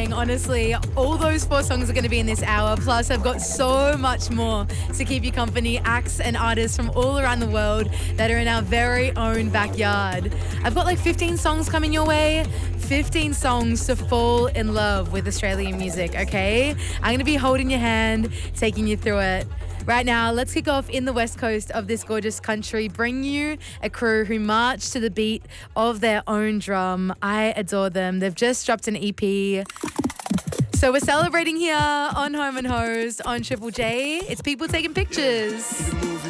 amazing. Honestly, all those 4 songs are going to be in this hour. Plus, I've got so much more to keep you company. Acts and artists from all around the world that are in our very own backyard. I've got like 15 songs coming your way. 15 songs to fall in love with Australian music, okay? I'm going to be holding your hand, taking you through it. Right now, let's kick off in the west coast of this gorgeous country, bring you a crew who march to the beat of their own drum. I adore them. They've just dropped an EP. So we're celebrating here on Home and Host on Triple J. It's people taking pictures.